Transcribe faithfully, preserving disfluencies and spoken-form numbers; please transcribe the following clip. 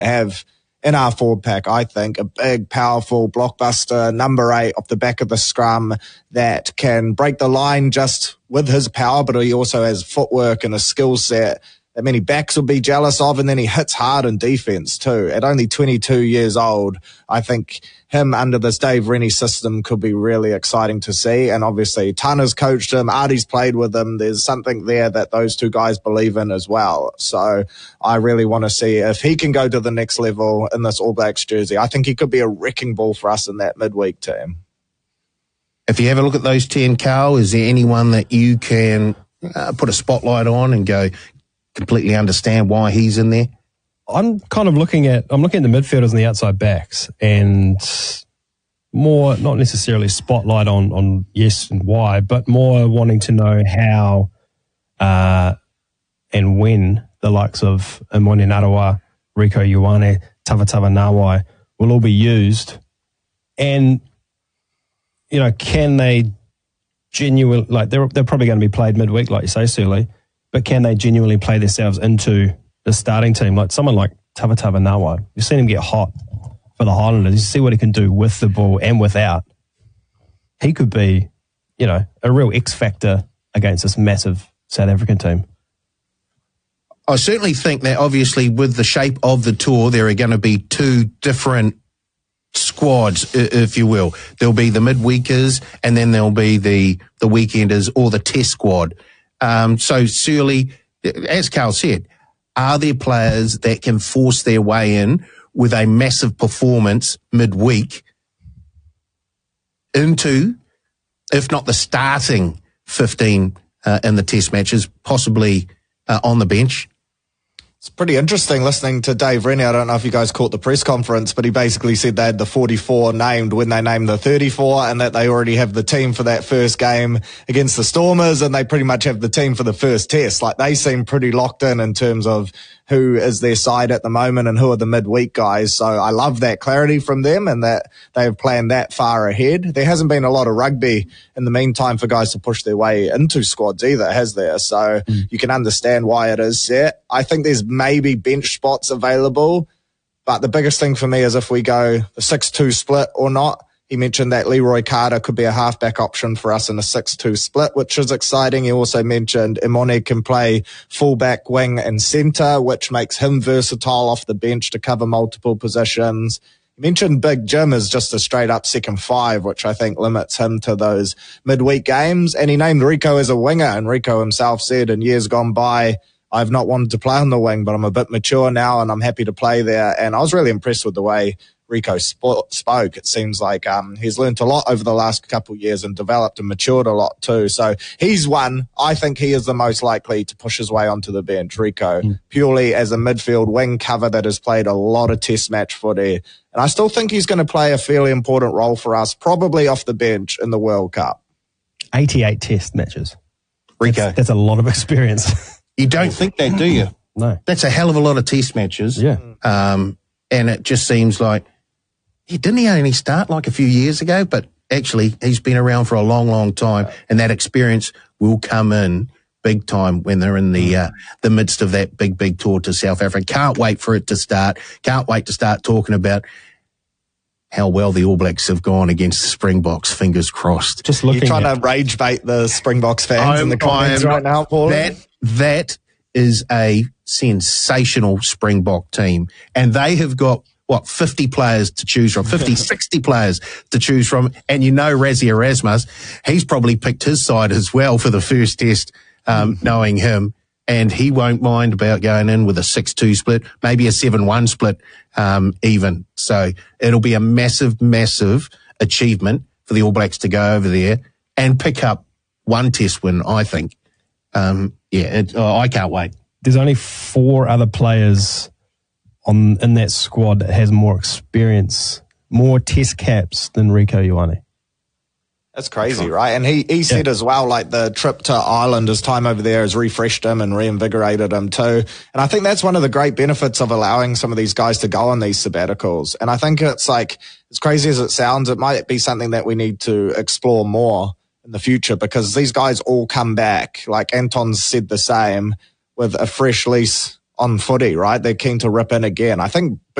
have in our forward pack, I think, a big, powerful blockbuster number eight off the back of the scrum that can break the line just with his power, but he also has footwork and a skill set that many backs will be jealous of, and then he hits hard in defense too. At only twenty-two years old, I think him under this Dave Rennie system could be really exciting to see. And obviously, Tana's coached him, Artie's played with him. There's something there that those two guys believe in as well. So I really want to see if he can go to the next level in this All Blacks jersey. I think he could be a wrecking ball for us in that midweek team. If you have a look at those ten, Carl, is there anyone that you can uh, put a spotlight on and go, completely understand why he's in there? I'm kind of looking at, I'm looking at the midfielders and the outside backs, and more, not necessarily spotlight on, on yes and why, but more wanting to know how uh, and when the likes of Imoni Narawa, Rieko Ioane, Tavatava Nawai will all be used. And, you know, can they genuinely, like they're, they're probably going to be played midweek, like you say, Suli, but can they genuinely play themselves into the starting team? Like someone like Tavatava Nawai, you've seen him get hot for the Highlanders. You see what he can do with the ball and without. He could be, you know, a real X factor against this massive South African team. I certainly think that obviously with the shape of the tour, there are going to be two different squads, if you will. There'll be the midweekers and then there'll be the, the weekenders or the test squad. Um, so, Surely, as Carl said, are there players that can force their way in with a massive performance midweek into, if not the starting fifteen uh, in the test matches, possibly uh, on the bench? It's pretty interesting listening to Dave Rennie. I don't know if you guys caught the press conference, but he basically said they had the forty-four named when they named the thirty-four, and that they already have the team for that first game against the Stormers, and they pretty much have the team for the first test. Like, they seem pretty locked in in terms of who is their side at the moment and who are the midweek guys. So I love that clarity from them and that they've planned that far ahead. There hasn't been a lot of rugby in the meantime for guys to push their way into squads either, has there? So mm. you can understand why it is set. I think there's maybe bench spots available, but the biggest thing for me is if we go the six two split or not. He mentioned that Leroy Carter could be a halfback option for us in a six two split, which is exciting. He also mentioned Imoni can play fullback, wing and centre, which makes him versatile off the bench to cover multiple positions. He mentioned Big Jim is just a straight-up second five, which I think limits him to those midweek games. And he named Rieko as a winger, and Rieko himself said in years gone by, I've not wanted to play on the wing, but I'm a bit mature now and I'm happy to play there. And I was really impressed with the way Rieko sp- spoke. It seems like um, he's learnt a lot over the last couple of years and developed and matured a lot too. So he's one. I think he is the most likely to push his way onto the bench, Rieko, mm. purely as a midfield wing cover that has played a lot of test match footy. And I still think he's going to play a fairly important role for us, probably off the bench in the World Cup. eighty-eight test matches. Rieko. That's, that's a lot of experience. You don't think that, do you? No. That's a hell of a lot of test matches. Yeah. Um, and it just seems like, he didn't he only start like a few years ago, but actually he's been around for a long, long time, and that experience will come in big time when they're in the uh, the midst of that big, big tour to South Africa. Can't wait for it to start. Can't wait to start talking about how well the All Blacks have gone against the Springboks. Fingers crossed. Just looking You're trying at- to rage bait the Springboks fans I'm, in the comments am, right now, Paul. That, that is a sensational Springbok team, and they have got what, fifty players to choose from, fifty, sixty players to choose from. And you know, Rassie Erasmus, he's probably picked his side as well for the first test, um, knowing him. And he won't mind about going in with a six two split, maybe a seven one split, um, even. So it'll be a massive, massive achievement for the All Blacks to go over there and pick up one test win, I think. Um, yeah, it, oh, I can't wait. There's only four other players on in that squad that has more experience, more test caps than Rieko Ioane. That's crazy, right? And he, he said yeah. as well, like the trip to Ireland, his time over there has refreshed him and reinvigorated him too. And I think that's one of the great benefits of allowing some of these guys to go on these sabbaticals. And I think it's like, as crazy as it sounds, it might be something that we need to explore more in the future, because these guys all come back. Like Anton's said the same, with a fresh lease on footy, right? They're keen to rip in again. I think